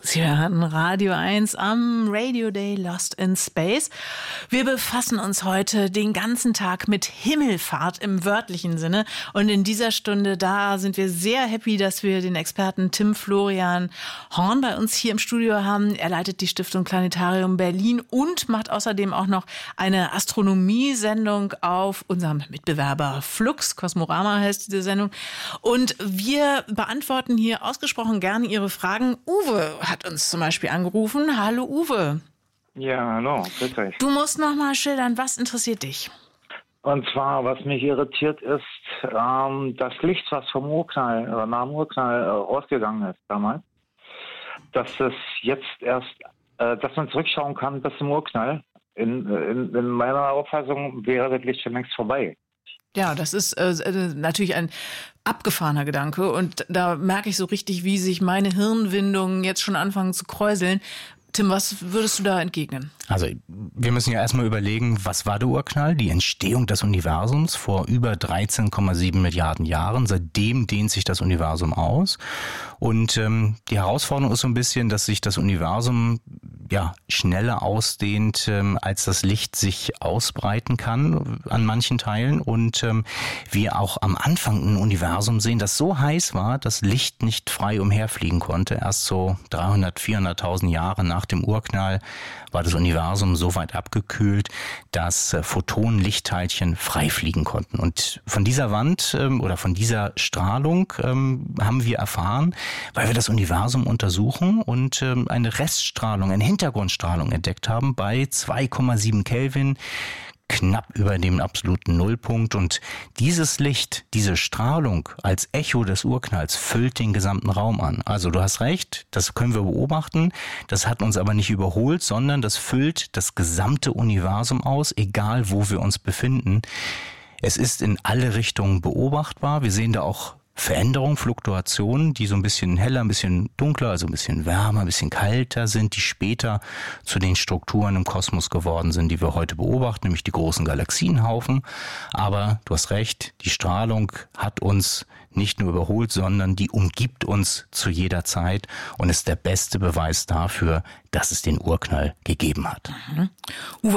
Sie hören Radio 1 am Radio Day Lost in Space. Wir befassen uns heute den ganzen Tag mit Himmelfahrt im wörtlichen Sinne. Und in dieser Stunde, da sind wir sehr happy, dass wir den Experten Tim Florian Horn bei uns hier im Studio haben. Er leitet die Stiftung Planetarium Berlin und macht außerdem auch noch eine Astronomiesendung auf unserem Mitbewerber Flux. Kosmorama heißt diese Sendung. Und wir beantworten hier ausgesprochen gerne Ihre Fragen. Uwe hat uns zum Beispiel angerufen. Hallo Uwe. Ja, hallo, grüß euch. Du musst noch mal schildern, was interessiert dich? Und zwar, was mich irritiert ist, das Licht, was vom Urknall, nach dem Urknall ausgegangen ist damals, dass es jetzt erst, dass man zurückschauen kann bis zum Urknall. In meiner Auffassung wäre das Licht schon längst vorbei. Ja, das ist natürlich ein abgefahrener Gedanke und da merke ich so richtig, wie sich meine Hirnwindungen jetzt schon anfangen zu kräuseln. Tim, was würdest du da entgegnen? Also wir müssen ja erstmal überlegen, was war der Urknall? Die Entstehung des Universums vor über 13,7 Milliarden Jahren. Seitdem dehnt sich das Universum aus. Und die Herausforderung ist so ein bisschen, dass sich das Universum schneller ausdehnt, als das Licht sich ausbreiten kann an manchen Teilen. Und wir auch am Anfang ein Universum sehen, das so heiß war, dass Licht nicht frei umherfliegen konnte. Erst so 300.000, 400.000 Jahre nach dem Urknall war das Universum so weit abgekühlt, dass Photonen, Lichtteilchen frei fliegen konnten. Und von dieser Wand oder von dieser Strahlung haben wir erfahren, weil wir das Universum untersuchen und eine Reststrahlung, eine Hintergrundstrahlung entdeckt haben bei 2,7 Kelvin, knapp über dem absoluten Nullpunkt. Und dieses Licht, diese Strahlung als Echo des Urknalls füllt den gesamten Raum an. Also du hast recht, das können wir beobachten. Das hat uns aber nicht überholt, sondern das füllt das gesamte Universum aus, egal wo wir uns befinden. Es ist in alle Richtungen beobachtbar. Wir sehen da auch Veränderungen, Fluktuationen, die so ein bisschen heller, ein bisschen dunkler, also ein bisschen wärmer, ein bisschen kalter sind, die später zu den Strukturen im Kosmos geworden sind, die wir heute beobachten, nämlich die großen Galaxienhaufen. Aber du hast recht, die Strahlung hat uns nicht nur überholt, sondern die umgibt uns zu jeder Zeit und ist der beste Beweis dafür, dass es den Urknall gegeben hat. Uwe,